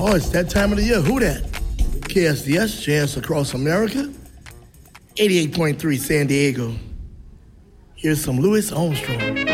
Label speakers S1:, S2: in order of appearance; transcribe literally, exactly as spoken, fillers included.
S1: Oh, it's that time of the year. Who that? K S D S, Jazz Across America. eighty-eight point three San Diego. Here's some Louis Armstrong.